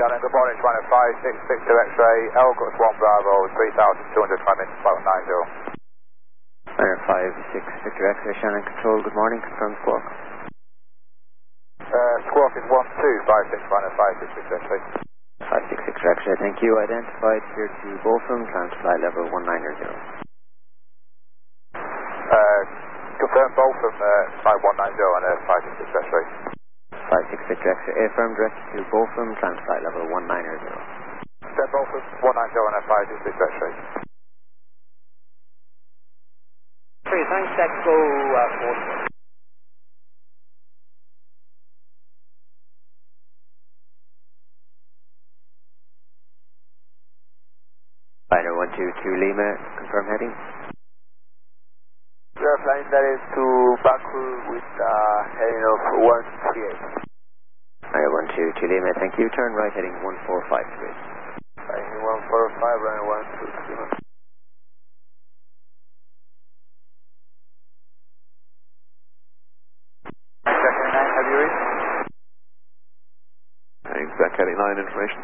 Shannon, good morning, China 5662 X-ray, Elgus 1 Bravo, 3200 climbing, flight 90. Runner 56 Victor X-ray, Shannon Control, good morning, confirm squawk. Squawk is 1256, Runner 566 X-ray. 566 X-ray, thank you. Identified here to Botham, climb to flight level 190. Confirm both from flight 190 and 566 X-ray. 566 X-ray, affirm directed to Botham, climb to flight level 190. Confirm both from 190 and 566 X-ray. Thanks, Echo 4. Fighter 122 Lima, confirm heading. We are flying direct to Baku with heading of 138. Fighter 122 Lima, thank you. Turn right heading 1453. Flying 145, running 123. Second 9, have you reached? Exact heading 9 information.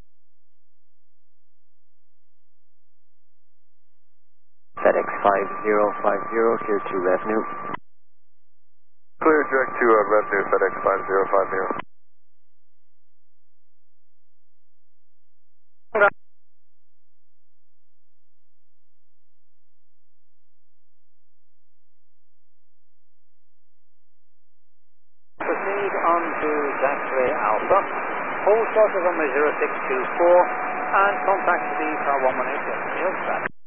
FedEx 5050, clear to revenue. Clear direct to revenue, FedEx 5050. Proceed on to X-ray Alpha. Hold short of runway 0624 and contact the car 118.